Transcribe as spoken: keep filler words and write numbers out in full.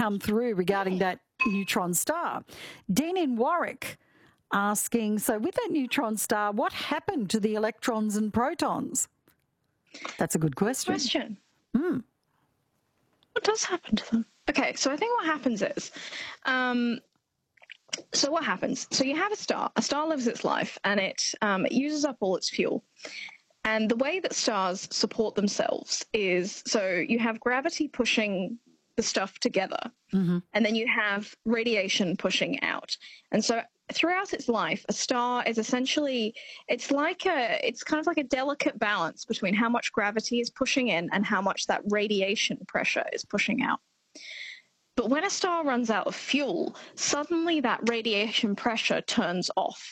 come through regarding that neutron star. Dean in Warwick asking, so with that neutron star, what happened to the electrons and protons? That's a good question. Question. Mm. What does happen to them? Okay, so I think what happens is, um, so what happens? So you have a star. A star lives its life, and it, um, it uses up all its fuel. And the way that stars support themselves is, so you have gravity pushing the stuff together, mm-hmm. and then you have radiation pushing out. And so throughout its life, a star is essentially, it's like a, it's kind of like a delicate balance between how much gravity is pushing in and how much that radiation pressure is pushing out. But when a star runs out of fuel, suddenly that radiation pressure turns off.